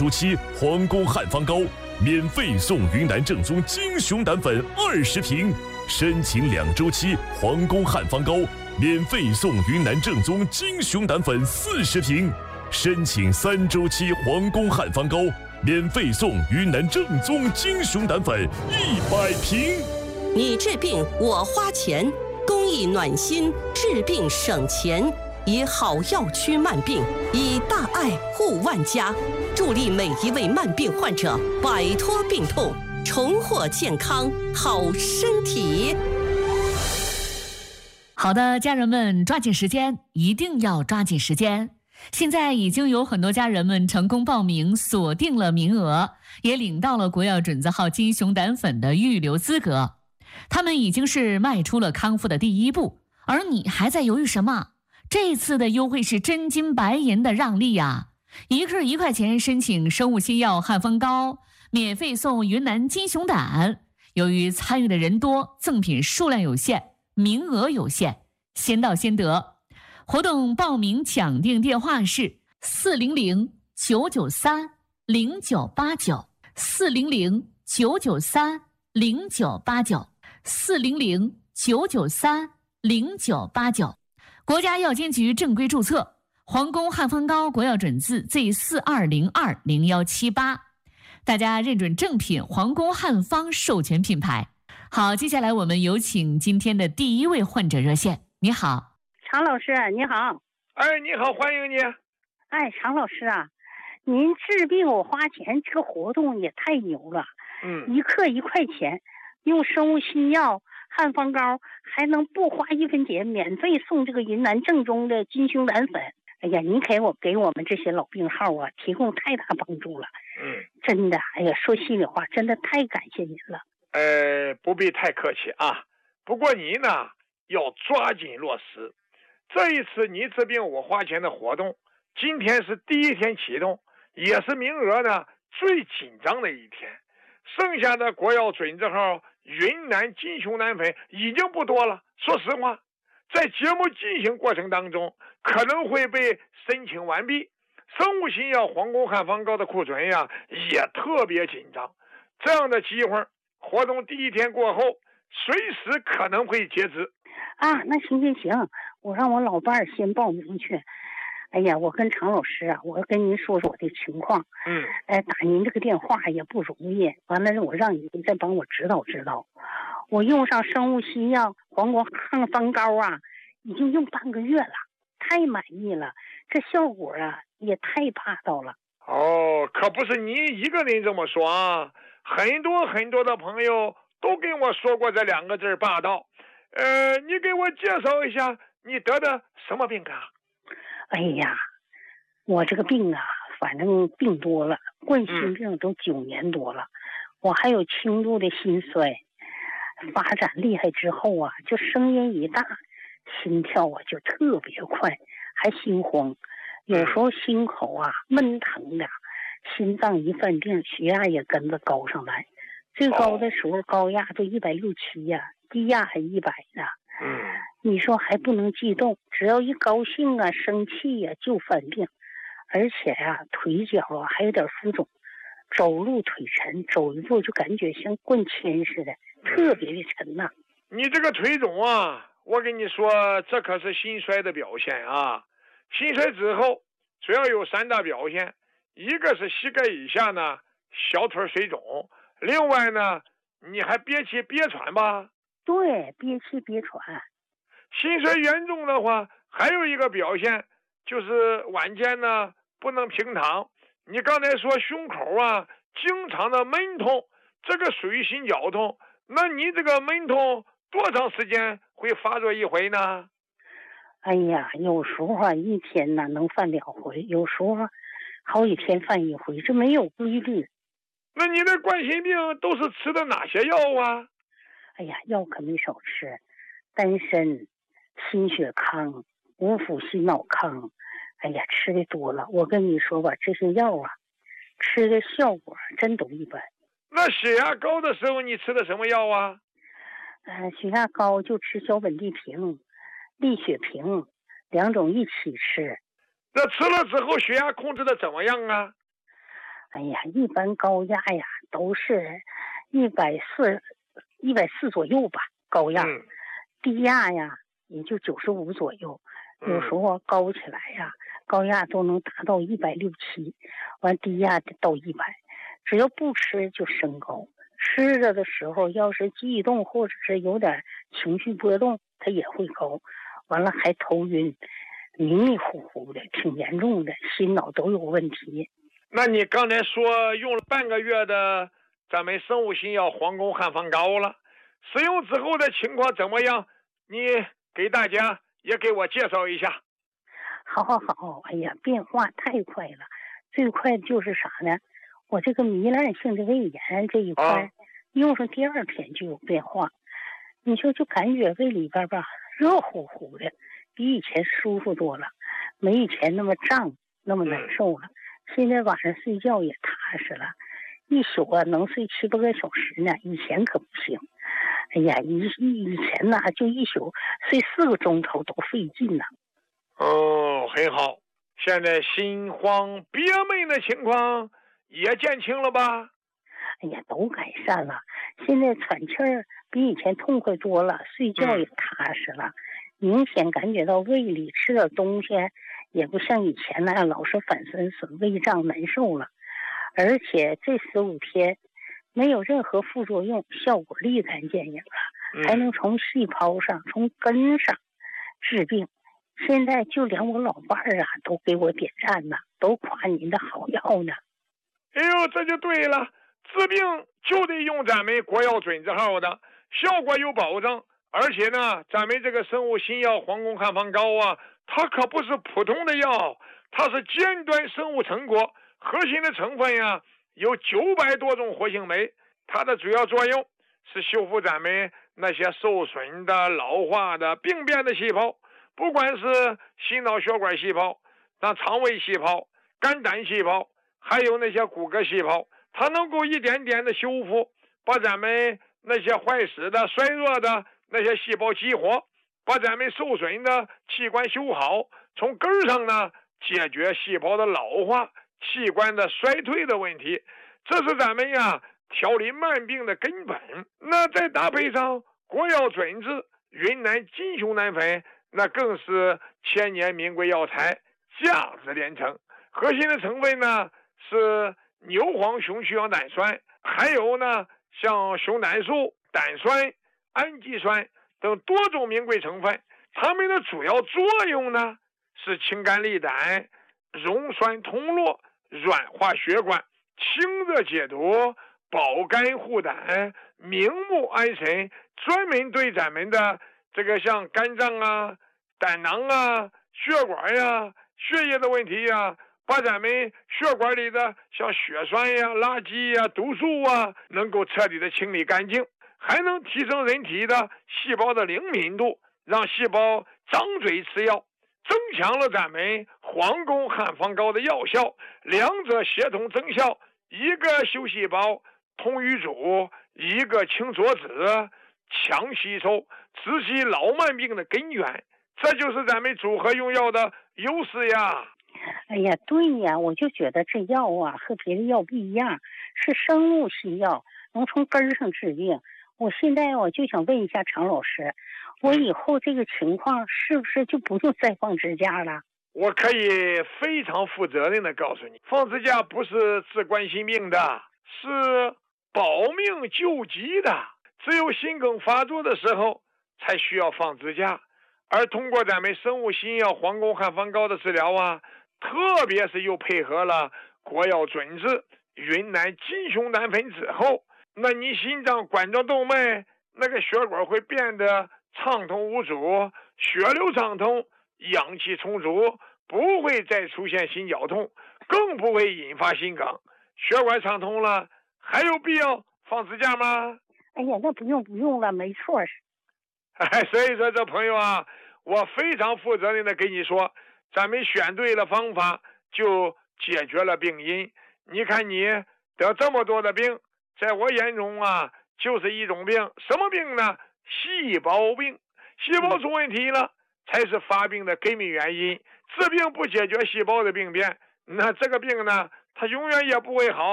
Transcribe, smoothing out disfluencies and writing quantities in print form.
周期皇宫汉方膏，免费送云南正宗金熊胆粉20瓶。申请2周期皇宫汉方膏，免费送云南正宗金熊胆粉40瓶。申请3周期皇宫汉方膏，免费送云南正宗金熊胆粉100瓶。 你治病我花钱，公益暖心，治病省钱，以好药驱慢病，以大爱护万家，助力每一位慢病患者摆脱病痛，重获健康好身体。 好的，家人们，抓紧时间，一定要抓紧时间。现在已经有很多家人们成功报名，锁定了名额，也领到了国药准字号金熊胆粉的预留资格。他们已经是迈出了康复的第一步，而你还在犹豫什么？这次的优惠是真金白银的让利呀！1克1块钱申请生物新药汉方膏，免费送云南金熊胆。由于参与的人多，赠品数量有限，名额有限，先到先得。活动报名抢订电话是400-993-0989 400-993-0989 400-993-0989。国家药监局正规注册，皇宫汉方膏国药准字 Z42020178，大家认准正品皇宫汉方授权品牌。好，接下来我们有请今天的第一位患者热线。你好， 常老师，你好。 哎，你好，欢迎你。 哎，常老师啊，您治病我花钱，这个活动也太牛了。1克1块钱，用生物新药汉方膏，还能不花1分钱，免费送这个云南正宗的金熊胆粉。哎呀，您给我们这些老病号啊提供太大帮助了。真的，哎呀，说心里话，真的太感谢您了。 不必太客气啊。不过你呢，要抓紧落实。这一次你治病我花钱的活动，今天是第1天启动，也是名额呢最紧张的一天。剩下的国药准字号云南金熊胆粉已经不多了。说实话，在节目进行过程当中，可能会被申请完毕。生物新药皇宫汉方膏的库存呀，也特别紧张。这样的机会，活动第1天过后，随时可能会截止。 啊，那行，我让我老伴儿先报名去。哎呀，我跟常老师啊，我跟您说说我的情况。打您这个电话也不容易，完了我让您再帮我指导指导。我用上生物新药皇宫汉方膏啊，已经用半个月了，太满意了，这效果啊也太霸道了。 哦，可不是你一个人这么说啊，很多的朋友都跟我说过这2个字霸道。你给我介绍一下，你得的什么病啊？ 哎呀，我这个病啊，反正病多了，冠心病都9年多了。我还有轻度的心衰，发展厉害之后啊，就声音一大，心跳啊就特别快，还心慌，有时候心口啊闷疼的，心脏一犯病，血压也跟着高上来，最高的时候高压都167呀，低压还100呢。你说还不能激动，只要一高兴啊生气呀就犯病，而且啊腿脚啊还有点浮肿，走路腿沉，走一步就感觉像灌铅似的，特别的沉呐。 你这个腿肿啊，我跟你说，这可是心衰的表现啊。心衰之后主要有3大表现，一个是膝盖以下呢小腿水肿，另外呢你还憋气憋喘吧？ 对，憋气憋喘。 心衰严重的话，还有一个表现就是晚间呢不能平躺。你刚才说胸口啊经常的闷痛，这个属于心绞痛。那你这个闷痛多长时间会发作一回呢？ 哎呀，有时候啊一天呢能犯2回，有时候好几天犯1回，这没有规律。 那你的冠心病都是吃的哪些药啊？ 哎呀，药可没少吃，丹参、心血康、五腑心脑康，哎呀，吃的多了。我跟你说吧，这些药啊，吃的效果真都一般。 那血压高的时候你吃的什么药啊？ 血压高就吃小本地平、利血平2种一起吃。 那吃了之后血压控制的怎么样啊？ 哎呀，一般高压呀都是140左右吧，高压。低压呀也就95左右，有时候高起来呀，高压都能达到160、7，完低压到100，只要不吃就升高。吃着的时候要是激动或者是有点情绪波动，它也会高，完了还头晕，迷迷糊糊的，挺严重的，心脑都有问题。 那你刚才说用了半个月的咱们生物新药皇宫汉方膏了，使用之后的情况怎么样？你给大家也给我介绍一下。 好，哎呀，变化太快了，最快就是啥呢？我这个糜烂性的胃炎这一块，用上第2天就有变化。你说就感觉胃里边吧热乎乎的，比以前舒服多了，没以前那么胀那么难受了。现在晚上睡觉也踏实了，一宿能睡7、8个小时呢，以前可不行。哎呀，以前呢就一宿睡4个钟头都费劲呢。 很好。现在心慌憋闷的情况也减轻了吧？ 哎呀，都改善了。现在喘气儿比以前痛快多了，睡觉也踏实了。明显感觉到胃里吃点东西也不像以前那样老是反酸酸、胃胀难受了。而且这15天没有任何副作用，效果立竿见影了，还能从细胞上、从根上治病。现在就连我老伴儿啊都给我点赞呢，都夸您的好药呢。 哎呦，这就对了，治病就得用咱们国药准字号的，效果有保证。而且呢，咱们这个生物新药皇宫汉方膏啊，它可不是普通的药，它是尖端生物成果，核心的成分呀有900多种活性酶，它的主要作用是修复咱们那些受损的、老化的、病变的细胞，不管是心脑血管细胞、肠胃细胞、肝胆细胞，还有那些骨骼细胞，它能够一点点的修复，把咱们那些坏死的、衰弱的那些细胞激活，把咱们受损的器官修好，从根上呢解决细胞的老化、器官的衰退的问题，这是咱们呀调理慢病的根本。那再搭配上国药准字云南金熊胆粉，那更是千年名贵药材，价值连城。核心的成分呢是牛黄熊曲氧胆酸，还有呢像熊胆素、胆酸、氨基酸等多种名贵成分。它们的主要作用呢是清肝利胆、溶酸通络、软化血管、清热解毒、保肝护胆、明目安神，专门对咱们的这个像肝脏啊、胆囊啊、血管呀、血液的问题呀，把咱们血管里的像血栓呀、垃圾呀、毒素啊能够彻底的清理干净，还能提升人体的细胞的灵敏度，让细胞张嘴吃药，增强了咱们皇宫汉方膏的药效，两者协同增效，一个修细胞通瘀阻，一个清浊脂强吸收，直击老慢病的根源，这就是咱们组合用药的优势呀。 哎呀，对呀，我就觉得这药啊和别的药不一样，是生物新药，能从根上治病。我现在我就想问一下常老师，我以后这个情况是不是就不用再放支架了？ 我可以非常负责任的告诉你，放支架不是治冠心病的，是保命救急的。只有心梗发作的时候才需要放支架，而通过咱们生物新药皇宫汉方膏的治疗啊，特别是又配合了国药准字云南金熊胆粉之后，那你心脏冠状动脉那个血管会变得畅通无阻，血流畅通，氧气充足，不会再出现心绞痛，更不会引发心梗。血管畅通了，还有必要放支架吗？ 哎呀，那不用了，没错。 所以说这朋友啊，我非常负责任的跟你说，咱们选对了方法就解决了病因。你看你得这么多的病，在我眼中啊就是一种病，什么病呢？细胞病。细胞出问题了才是发病的根本原因，治病不解决细胞的病变，那这个病呢它永远也不会好。